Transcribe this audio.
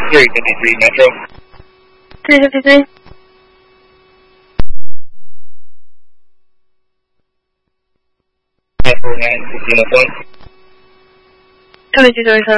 353 Metro. 353. Metro 9 15 1. 2227.